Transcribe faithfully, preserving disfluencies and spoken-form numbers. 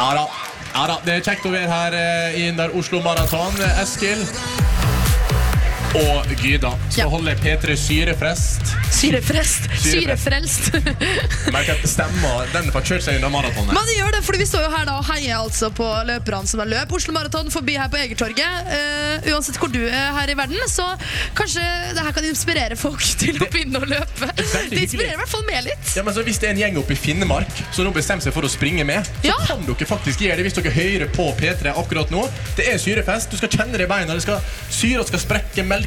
Ja da, ja da, det er kjekt å være her i Indar Oslo Marathon. Eskil og Gyda skal ja. holde P tre syrefrest. Syrefrest? Syrefrelst. Merker at stemmer, den får kjørt seg under maratonet. Men det gjør det, fordi vi står jo her da og heier altså på løperne som har løp Oslo Marathon forbi her på Egertorget. Uh, uansett hvor du er her i verden, så kanskje det her kan inspirere folk til å begynne å løpe. Det inspirerer i hvert fall med litt. Ja, men så hvis det er en gjeng oppe i Finnmark som nå bestemmer seg for å springe med, så ja. kan dere faktisk gjøre det hvis dere hører på P tre akkurat nå. Det er syrefest, du skal kjenne det i beina, det skal syre og skal sprekke mellom